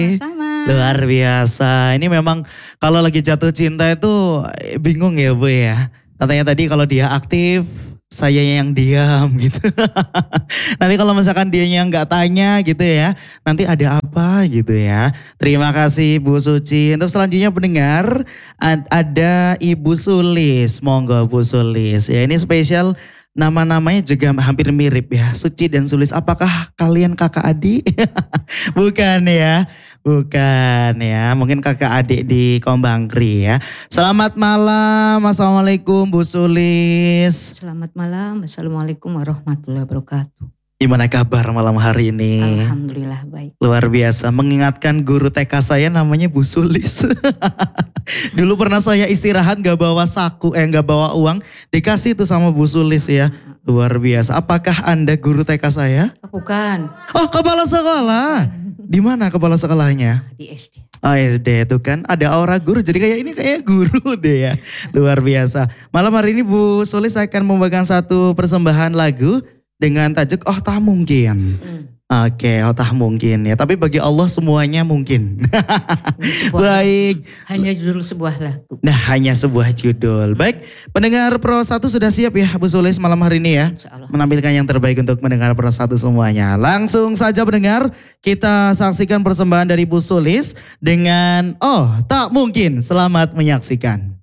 Sama-sama. Luar biasa. Ini memang kalau lagi jatuh cinta itu bingung ya Bu ya. Katanya tadi kalau dia aktif, saya yang diam gitu. Nanti kalau misalkan dia yang nggak tanya gitu ya, nanti ada apa gitu ya. Terima kasih Bu Suci. Untuk selanjutnya pendengar, ada Ibu Sulis. Monggo Bu Sulis. Ya ini spesial. Nama-namanya juga hampir mirip ya, Suci dan Sulis. Apakah kalian kakak adik? Bukan ya, bukan ya. Mungkin kakak adik di Kombangkri ya. Selamat malam, Assalamualaikum Bu Sulis. Selamat malam, Assalamualaikum warahmatullahi wabarakatuh. Gimana kabar malam hari ini? Alhamdulillah baik. Luar biasa, mengingatkan guru TK saya namanya Bu Sulis. Dulu pernah saya istirahat gak bawa saku, gak bawa uang, dikasih tuh sama Bu Sulis ya. Luar biasa. Apakah Anda guru TK saya? Bukan. Oh, kepala sekolah. Di mana kepala sekolahnya? Di SD. Oh, SD itu kan ada aura guru, jadi kayak ini kayak guru deh ya. Luar biasa. Malam hari ini Bu Sulis akan membagikan satu persembahan lagu dengan tajuk Oh Tak Mungkin. Oke, oh tak mungkin ya. Tapi bagi Allah semuanya mungkin. Baik. Hanya judul sebuah lagu. Nah, hanya sebuah judul. Baik, pendengar Pro 1 sudah siap ya Bu Sulis malam hari ini ya. Menampilkan yang terbaik untuk mendengar Pro 1 semuanya. Langsung saja pendengar, kita saksikan persembahan dari Bu Sulis dengan Oh Tak Mungkin. Selamat menyaksikan.